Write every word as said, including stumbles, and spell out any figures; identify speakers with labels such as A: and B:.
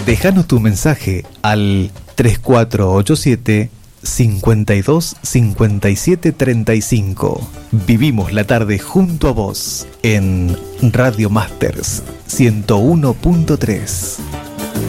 A: Déjanos tu mensaje al tres cuatro ocho siete, cincuenta y dos, cincuenta y siete, treinta y cinco. Vivimos la tarde junto a vos en Radio Masters ciento uno punto tres.